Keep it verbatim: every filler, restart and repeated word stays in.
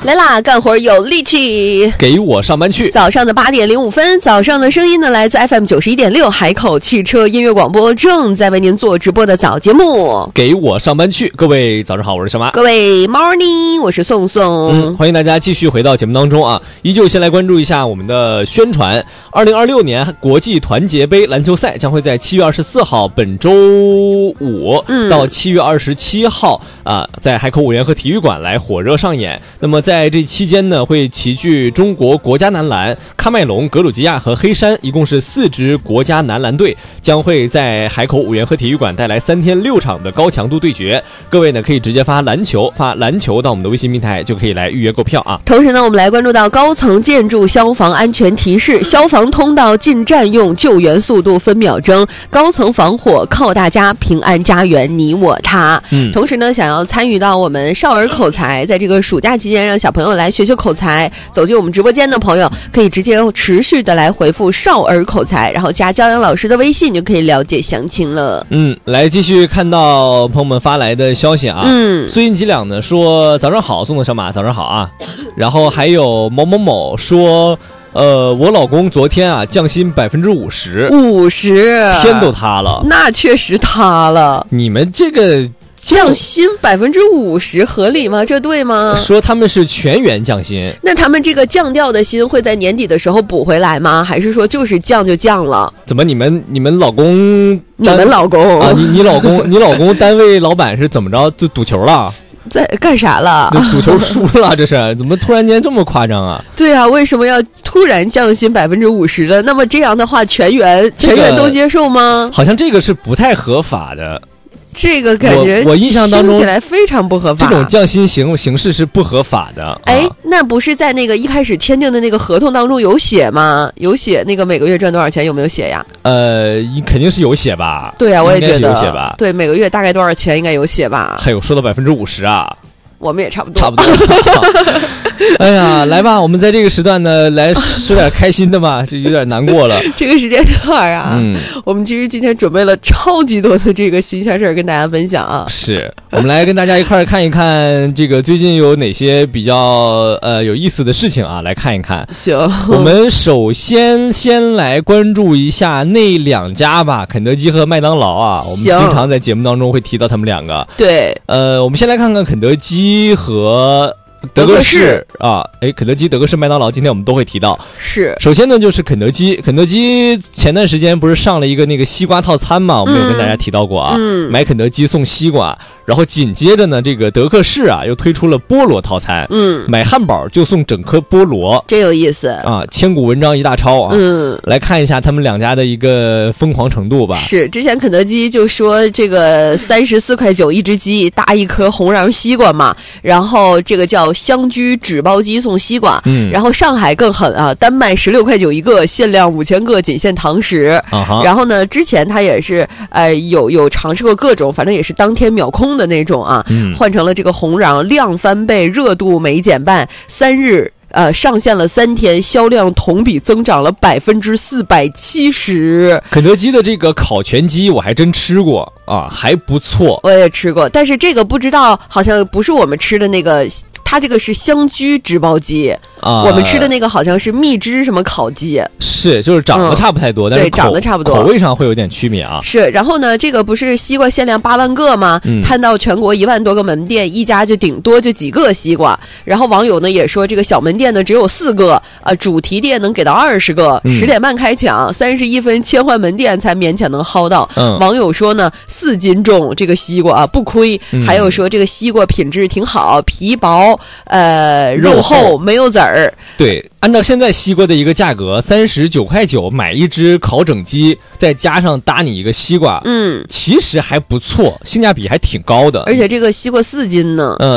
来啦，干活有力气， 给我上班去。 早上的八点零五分，早上的声音呢，来自 F M 九十一点六海口汽车音乐广播，正在为您做直播的早节目。 给我上班去，各位早上好，我是小马。 各位 morning， 我是宋宋。 嗯，欢迎大家继续回到节目当中啊！依旧先来关注一下我们的宣传。二零二六年国际团结杯篮球赛将会在七月二十四号，本周五、嗯、到七月二十七号啊，在海口五缘河体育馆来火热上演。那么在这期间呢，会齐聚中国国家男篮、喀麦隆、格鲁吉亚和黑山，一共是四支国家男篮队，将会在海口五缘河体育馆带来三天六场的高强度对决。各位呢可以直接发篮球，发篮球到我们的微信平台，就可以来预约购票啊。 同时呢，我们来关注到高层建筑消防安全提示：消防通道禁占用，救援速度分秒钟，高层防火靠大家，平安家园你我他。嗯，同时呢，想要参与到我们少儿口才，在这个暑假期间让小朋友来学学口才，走进我们直播间的朋友，可以直接持续的来回复少儿口才，然后加焦阳老师的微信，就可以了解详情了。 嗯，来继续看到朋友们发来的消息啊。嗯，碎银几两呢说早上好，宋总小马早上好啊。然后还有某某某说，呃，我老公昨天啊降薪百分之五十， 五十， 天都塌了， 那确实塌了。 你们这个降薪百分之五十合理吗？这对吗？ 说他们是全员降薪， 那他们这个降掉的薪会在年底的时候补回来吗？还是说就是降就降了？ 怎么你们你们老公你们老公啊？你你老公你老公单位老板是怎么着？就赌球了？ 在干啥了？ 赌球输了，这是怎么突然间这么夸张啊？ 对啊，为什么要突然降薪百分之五十的？那么这样的话，全员、这个、全员都接受吗？ 好像这个是不太合法的。 这个感觉我我印象当中听起来非常不合法， 这种降薪形形式是不合法的。 哎、啊，那不是在那个一开始签订的那个合同当中有写吗？有写那个每个月赚多少钱，有没有写呀？ 呃，肯定是有写吧。 对啊，我也觉得有写吧。 对，每个月大概多少钱应该有写吧。 还有说到百分之五十啊。 我们也差不多， 差不多。哎呀，来吧，我们在这个时段呢，来说点开心的吧，这有点难过了。 这个时间段啊，嗯，我们其实今天准备了超级多的这个新鲜事儿跟大家分享啊。 是，我们来跟大家一块儿看一看，这个最近有哪些比较呃有意思的事情啊，来看一看。 行， 我们首先先来关注一下那两家吧，肯德基和麦当劳啊，我们经常在节目当中会提到他们两个。 对， 呃，我们先来看看肯德基和德克士啊，哎，肯德基、德克士、麦当劳，今天我们都会提到。 是， 首先呢，就是肯德基。肯德基前段时间不是上了一个那个西瓜套餐嘛，我们有跟大家提到过啊，嗯、买肯德基送西瓜。然后紧接着呢，这个德克士啊又推出了菠萝套餐，嗯，买汉堡就送整颗菠萝， 真有意思啊！千古文章一大抄啊，嗯，来看一下他们两家的一个疯狂程度吧。 是，之前肯德基就说这个三十四块九一只鸡搭一颗红瓤西瓜嘛，然后这个叫香居纸包鸡送西瓜，嗯，然后上海更狠啊，单卖十六块九一个，限量五千个，仅限堂食。啊、然后呢，之前他也是呃有有尝试过各种，反正也是当天秒空的那种啊，嗯、换成了这个红瓤，量翻倍，热度每减半，三日呃上线了三天，销量同比增长了百分之四百七十。 肯德基的这个烤全鸡我还真吃过啊，还不错。 我也吃过，但是这个不知道，好像不是我们吃的那个。它这个是香居纸包鸡啊，我们吃的那个好像是蜜汁什么烤鸡， 是就是长得差不太多，嗯、但是对长得差不多， 口味上会有点区别啊。 是，然后呢，这个不是西瓜限量八万个吗？嗯，摊到全国一万多个门店，一家就顶多就几个西瓜。然后网友呢也说，这个小门店呢只有四个，呃，主题店能给到二十个，十、嗯、点半开抢，三十一分切换门店才勉强能薅到。嗯，网友说呢，四斤重这个西瓜啊不亏，嗯、还有说这个西瓜品质挺好，皮薄。呃，肉厚没有籽儿。 对，按照现在西瓜的一个价格，三十九块九买一只烤整鸡，再加上搭你一个西瓜，嗯，其实还不错，性价比还挺高的。 而且这个西瓜四斤呢，嗯。